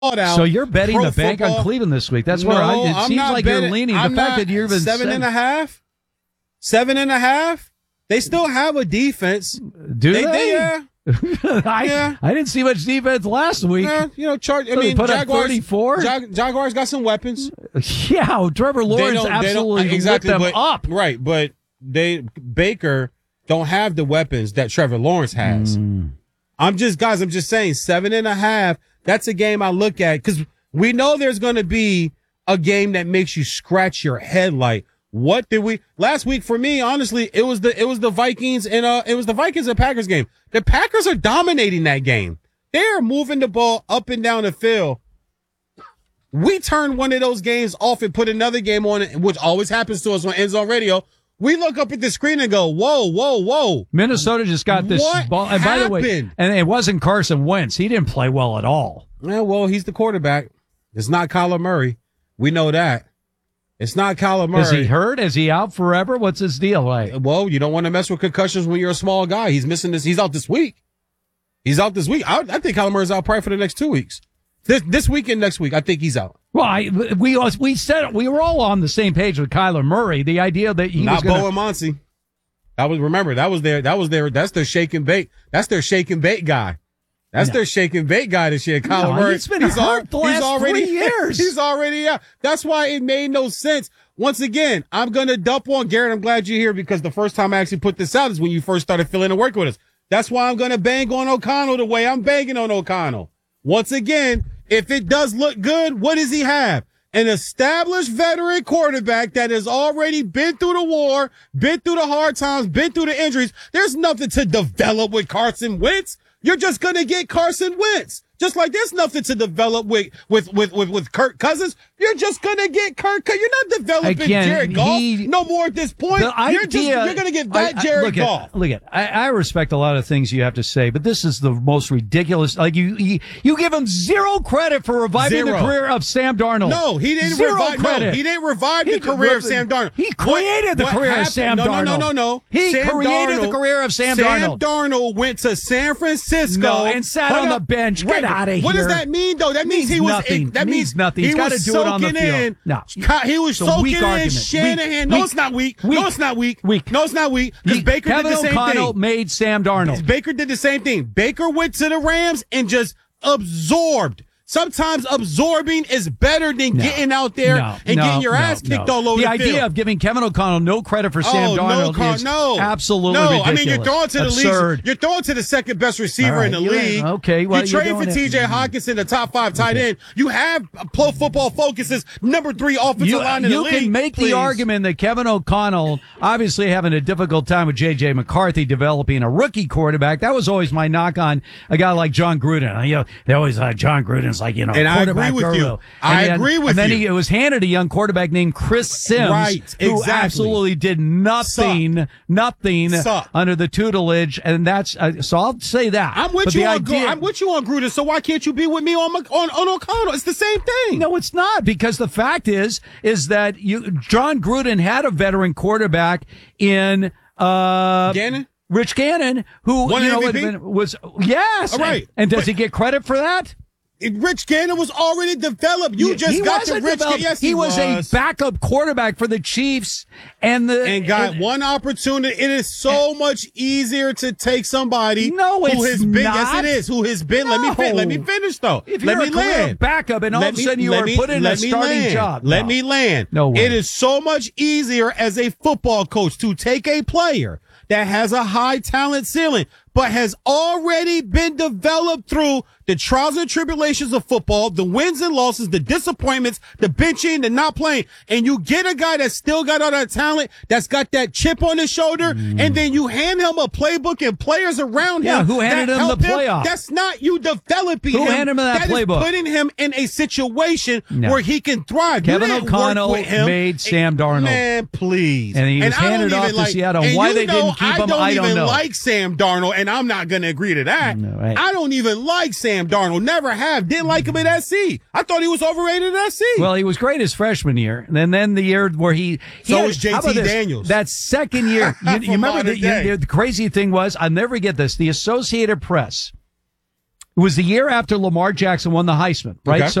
out. So you're betting Pro the bank football. on Cleveland this week. That's where No, it I'm seems not like betting. you're leaning. I'm The fact not. that you're even 7.5. 7.5. They still have a defense. Do they? Yeah. Yeah. I didn't see much defense last week. Yeah, They put up 34? Jaguars got some weapons. Yeah, Trevor Lawrence absolutely lit them up. Right, but Baker don't have the weapons that Trevor Lawrence has. I'm just saying 7.5. That's a game I look at because we know there's going to be a game that makes you scratch your head. Like, what did we last week? For me, honestly, it was the Vikings and Packers game. The Packers are dominating that game. They're moving the ball up and down the field. We turn one of those games off and put another game on, which always happens to us on End Zone Radio. We look up at the screen and go, whoa, whoa, whoa. Minnesota just got this ball. And by the way, and it wasn't Carson Wentz. He didn't play well at all. Yeah, well, he's the quarterback. It's not Kyler Murray. We know that. It's not Kyler Murray. Is he hurt? Is he out forever? What's his deal? Like, well, you don't want to mess with concussions when you're a small guy. He's missing this. He's out this week. I think Kyler Murray's out probably for the next 2 weeks. This week and next week, I think he's out. Well, we said we were all on the same page with Kyler Murray. The idea that he not was Bo and Monty. That's their shake and bake. That's their shake and bake guy. That's their shake and bake guy this year. Kyler Murray. He's been hurt the last 3 years. He's already out. That's why it made no sense. Once again, I'm going to dump on Garrett. I'm glad you're here because the first time I actually put this out is when you first started filling and working with us. That's why I'm going to bang on O'Connell the way I'm banging on O'Connell. Once again, if it does look good, what does he have? An established veteran quarterback that has already been through the war, been through the hard times, been through the injuries. There's nothing to develop with Carson Wentz. You're just going to get Carson Wentz. Just like there's nothing to develop with Kirk Cousins. You're just going to get Kirk Cousins. You're not developing Jared Goff no more at this point. You're going to get that Jared Goff. I respect a lot of things you have to say, but this is the most ridiculous. Like you give him zero credit for reviving the career of Sam Darnold. No, he didn't revive the career of Sam Darnold. He created the career of Sam Darnold. No. He created the career of Sam Darnold. Sam Darnold went to San Francisco and sat on the bench. Get out of here. What does that mean, though? That means he was nothing. That means nothing. He's got to do it on the field. No, he was soaking in Shanahan. No, it's not weak. No, it's not weak. No, it's not weak. Because Baker did the same thing. Kevin O'Connell made Sam Darnold. Baker did the same thing. Baker went to the Rams and just absorbed. Sometimes absorbing is better than getting out there and getting your ass kicked all over the field. The idea of giving Kevin O'Connell no credit for Sam Darnold is absolutely ridiculous. I mean, you're throwing to the league. You're throwing to the second best receiver in the league. Okay, well, you trade for T.J. Hawkinson, the top 5 tight end. You have Pro Football Focus's number 3 offensive line in the league. You can make the argument that Kevin O'Connell, obviously having a difficult time with J.J. McCarthy developing a rookie quarterback. That was always my knock on a guy like John Gruden. They always John Gruden's like, and I agree with you. I agree with you. And then it was handed a young quarterback named Chris Sims, who absolutely did nothing under the tutelage. And that's so I'll say that. I'm with you on Gruden. So why can't you be with me on O'Connell? It's the same thing. No, it's not, because the fact is that John Gruden had a veteran quarterback in Gannon. Rich Gannon, who was yes. All right. And does he get credit for that? Rich Gannon was already developed. You just got to Rich Gannon. Yes, he was a backup quarterback for the Chiefs and got one opportunity. It is so much easier to take somebody who has been. Yes, it is. Who has been. Let me finish though. If you're a career backup and all of a sudden you are put in a starting job. Let me land. No way. It is so much easier as a football coach to take a player that has a high talent ceiling, but has already been developed through the trials and tribulations of football, the wins and losses, the disappointments, the benching, the not playing. And you get a guy that's still got all that talent, that's got that chip on his shoulder, and then you hand him a playbook and players around him. Yeah, who handed him the playoff? That's not you developing him. Who handed him that playbook? That is putting him in a situation where he can thrive. Kevin O'Connell made Sam Darnold. Man, please. And he was handed off to Seattle. Why they didn't keep him, I don't know. I don't even like Sam Darnold, and I'm not going to agree to that. No, right. I don't even like Sam Darnold. Never have. Didn't like him at SC. I thought he was overrated at SC. Well, he was great his freshman year. And then the year where so was JT Daniels. That second year, you remember the crazy thing was, I'll never forget this, the Associated Press It was the year after Lamar Jackson won the Heisman, right? Okay.